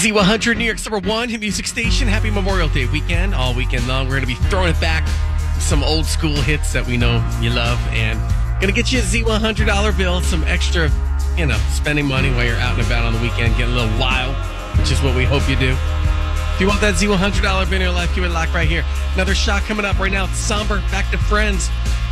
Z100, New York's #1 hit music station. Happy Memorial Day weekend. All weekend long, we're going to be throwing it back. Some old school hits that we know you love. And going to get you a Z100 bill, some extra, spending money while you're out and about on the weekend, getting a little wild, which is what we hope you do. If you want that Z100 bill in your life, keep it locked right here. Another shot coming up right now. It's Somber, Back to Friends.